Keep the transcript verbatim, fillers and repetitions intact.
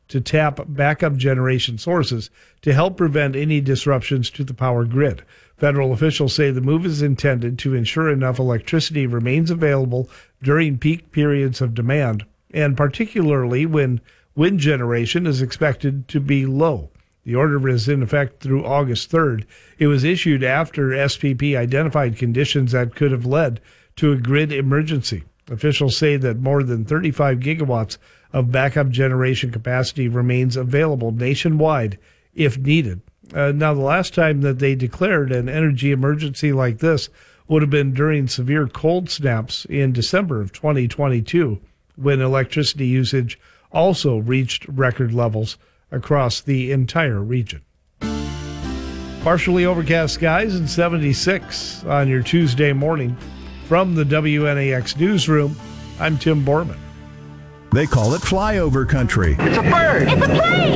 to tap backup generation sources to help prevent any disruptions to the power grid. Federal officials say the move is intended to ensure enough electricity remains available during peak periods of demand, and particularly when wind generation is expected to be low. The order is in effect through August third. It was issued after S P P identified conditions that could have led to a grid emergency. Officials say that more than thirty-five gigawatts of backup generation capacity remains available nationwide if needed. Uh, now, the last time that they declared an energy emergency like this would have been during severe cold snaps in December of twenty twenty-two, when electricity usage also reached record levels across the entire region. Partially overcast skies and seventy-six on your Tuesday morning. From the W N A X newsroom, I'm Tim Borman. They call it flyover country. It's a bird! It's a plane!